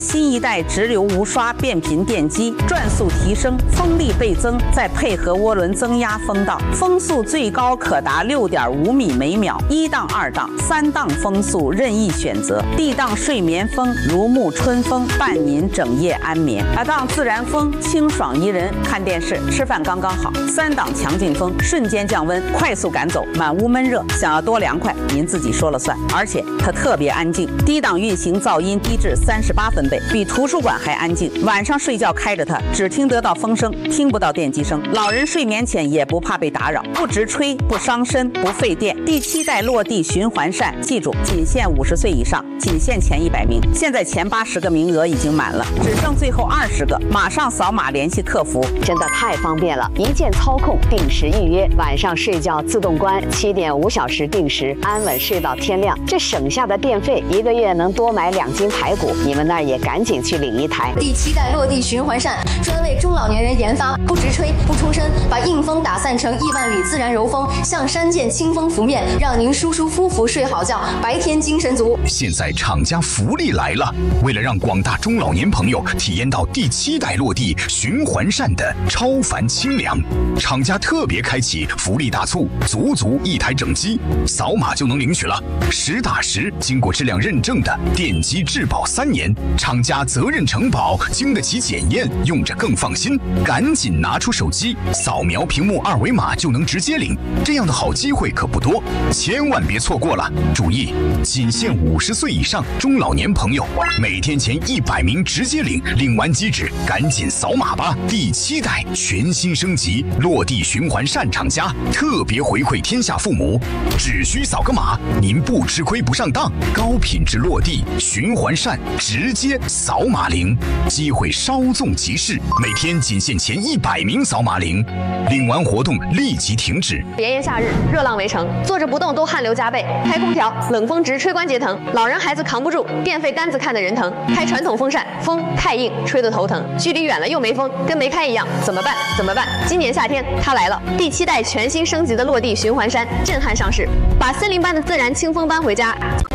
新一代直流无刷变频电机，转速提升，风力倍增，再配合涡轮增压风道，风速最高可达6.5米每秒，1档、2档、3档风速任意选择。D 档睡眠风，如沐春风，伴您整夜安眠。2档自然风，清爽宜人，看电视、吃饭刚刚好。3档强劲风，瞬间降温，快速赶走满屋闷热。想要多凉快，您自己说了算。而且它特别安静，低档运行噪音低至38分贝，比图书馆还安静。晚上睡觉开着它，只听得到风声，听不到电机声。老人睡眠前也不怕被打扰，不直吹，不伤身，不费电。第7代落地循环扇，记住，仅限50岁以上，仅限前100名。现在前80个名额已经满了，只剩最后20个，马上扫码联系客服。 真的太方便了，一键操控，定时预约，晚上睡觉自动关，7.5小时定时，安稳睡到天亮。这省下的电费，1个月能多买2斤排骨。你们那儿也赶紧去领一台。 第7代落地循环扇，专为中老年人研发，不直吹，不冲身，把硬风打散成亿万里自然柔风，像山涧清风拂面，让您舒舒服服睡好觉，白天精神足。 现在厂家福利来了，为了让广大中老年朋友体验到第7代落地循环扇的超凡清凉，厂家特别开启福利大促，足1台整机，扫码就能领取了。实打实经过质量认证的电机质保3年，厂家责任承保，经得起检验，用着更放心。赶紧拿出手机，扫描屏幕2维码就能直接领，这样的好机会可不多，千万别错过了。注意，仅限50岁以上中老年朋友，每天前100名直接领，领完即止，赶紧扫码吧。第7代全新升级落地循环扇厂家特别回馈天下父母，只需扫个码，您不吃亏不上当，高品质落地循环扇直接扫码领，机会稍纵即逝，每天仅限前100名扫码领，领完活动立即停止。 炎炎夏日，热浪围城，坐着不动都汗流浃背，开空调冷风直吹关节疼，老人孩子扛不住，电费单子看得人疼。开传统风扇，风太硬，吹得头疼，距离远了又没风，跟没开一样，怎么办？怎么办？今年夏天它来了，第7代全新升级的落地循环扇震撼上市，把森林般的自然清风搬回家。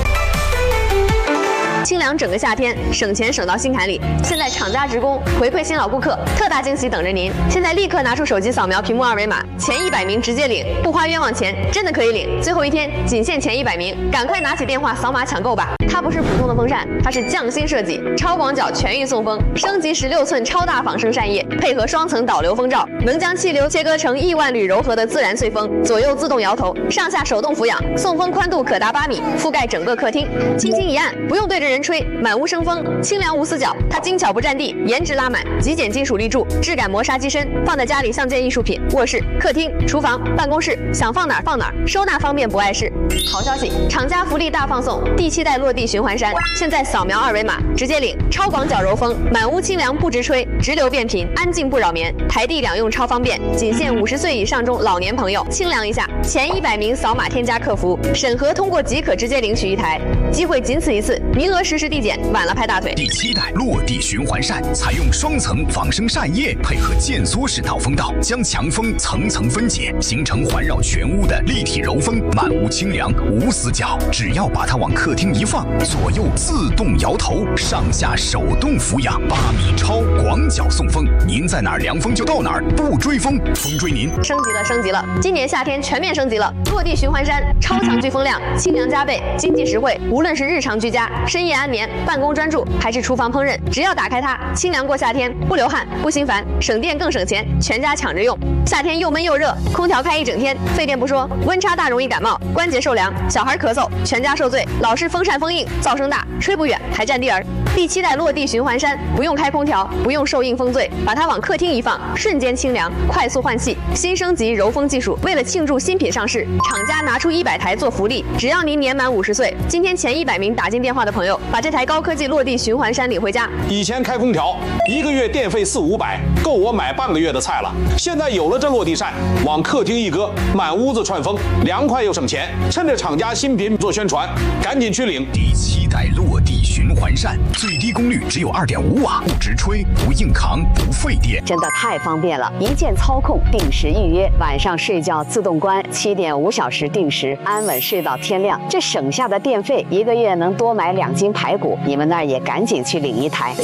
清凉整个夏天，省钱省到心坎里。现在厂家职工回馈新老顾客，特大惊喜等着您！现在立刻拿出手机扫描屏幕2维码，前100名直接领，不花冤枉钱，真的可以领。最后一天，仅限前100名，赶快拿起电话扫码抢购吧！它不是普通的风扇，它是匠心设计，超广角全域送风，升级16寸超大仿生扇叶，配合双层导流风罩，能将气流切割成亿万缕柔和的自然碎风，左右自动摇头，上下手动俯仰，送风宽度可达8米，覆盖整个客厅，轻轻一按，不用对着人吹，满屋生风，清凉无死角。它精巧不占地，颜值拉满，极简金属立柱，质感磨砂机身，放在家里像件艺术品。卧室、客厅、厨房、办公室，想放哪儿放哪儿，收纳方便不碍事。好消息，厂家福利大放送，第7代落地循环扇，现在扫描2维码直接领，超广角柔风，满屋清凉不直吹，直流变频，安静不扰眠，台地两用超方便，仅限50岁以上中老年朋友清凉一下，前100名扫码添加客服，审核通过即可直接领取1台，机会仅此一次，名额实时递减，晚了拍大腿。 第7代落地循环扇采用双层仿生扇叶，配合渐缩式导风道，将强风层层分解，形成环绕全屋的立体柔风，满屋清凉无死角。只要把它往客厅一放，左右自动摇头，上下手动俯仰，8米超广角送风，您在哪儿凉风就到哪儿，不追风，风追您。 升级了，升级了！今年夏天全面升级了，落地循环扇超强飓风量，清凉加倍，经济实惠。无论是日常居家、深夜安眠、办公专注，还是厨房烹饪，只要打开它，清凉过夏天，不流汗，不心烦，省电更省钱，全家抢着用。夏天又闷又热，空调开1整天，费电不说，温差大容易感冒，关节受凉，小孩咳嗽，全家受罪。老是风扇风硬，噪声大，吹不远，还占地儿。第7代落地循环扇，不用开空调，不用受硬风醉，把它往客厅一放，瞬间清凉，快速换气。新升级柔风技术，为了庆祝新品上市，厂家拿出100台做福利，只要您年满50岁，今天前100名打进电话的朋友，把这台高科技落地循环扇领回家。 以前开空调1个月电费400-500，够我买半个月的菜了。现在有了这落地扇，往客厅一搁，满屋子串风，凉快又省钱。趁着厂家新品做宣传，赶紧去领。 第7代落地循环扇，最低功率只有2.5瓦，不直吹，不硬扛，不费电， 真的太方便了！一键操控，定时预约，晚上睡觉自动关，7.5小时定时，安稳睡到天亮。这省下的电费，1个月能多买2斤排骨。你们那儿也赶紧去领一台。